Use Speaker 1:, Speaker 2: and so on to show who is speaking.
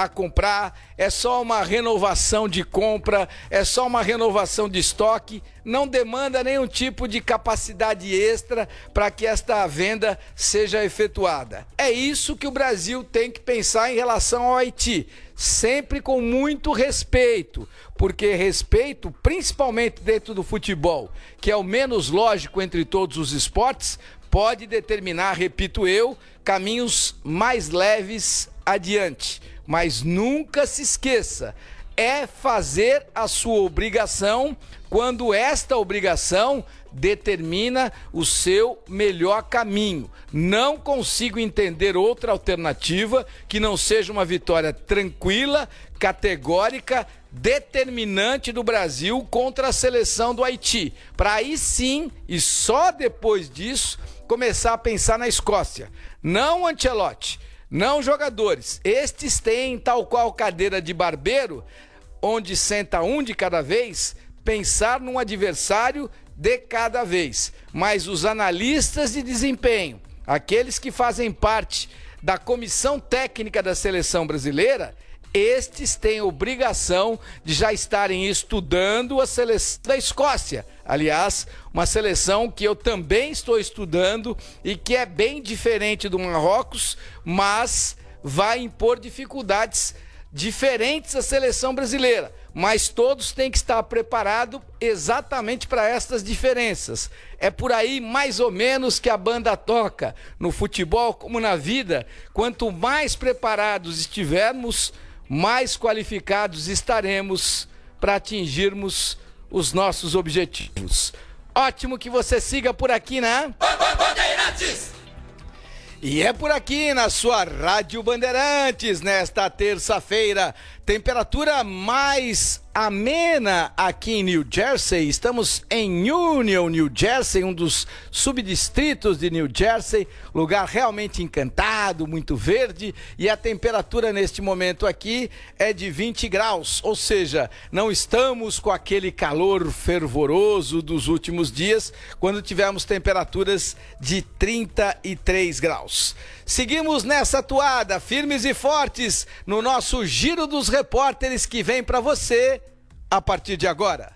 Speaker 1: a comprar, é só uma renovação de compra, é só uma renovação de estoque, não demanda nenhum tipo de capacidade extra para que esta venda seja efetuada. É isso que o Brasil tem que pensar em relação ao Haiti, sempre com muito respeito, porque respeito, principalmente dentro do futebol, que é o menos lógico entre todos os esportes, pode determinar, repito eu, caminhos mais leves adiante. Mas nunca se esqueça, é fazer a sua obrigação quando esta obrigação determina o seu melhor caminho. Não consigo entender outra alternativa que não seja uma vitória tranquila, categórica, determinante do Brasil contra a seleção do Haiti. Para aí sim, e só depois disso, começar a pensar na Escócia. Não Ancelotti, não jogadores. Estes têm, tal qual cadeira de barbeiro, onde senta um de cada vez, pensar num adversário de cada vez. Mas os analistas de desempenho, aqueles que fazem parte da comissão técnica da seleção brasileira, estes têm obrigação de já estarem estudando a seleção da Escócia. Aliás, uma seleção que eu também estou estudando e que é bem diferente do Marrocos, mas vai impor dificuldades diferentes à seleção brasileira. Mas todos têm que estar preparados exatamente para estas diferenças. É por aí, mais ou menos, que a banda toca. No futebol, como na vida, quanto mais preparados estivermos, mais qualificados estaremos para atingirmos os nossos objetivos. Ótimo que você siga por aqui, né? Bandeirantes! E é por aqui na sua Rádio Bandeirantes, nesta terça-feira. Temperatura mais amena aqui em New Jersey. Estamos em Union, New Jersey, um dos subdistritos de New Jersey. Lugar realmente encantado, muito verde. E a temperatura neste momento aqui é de 20 graus. Ou seja, não estamos com aquele calor fervoroso dos últimos dias, quando tivemos temperaturas de 33 graus. Seguimos nessa toada, firmes e fortes, no nosso Giro dos Repórteres, que vem para você a partir de agora.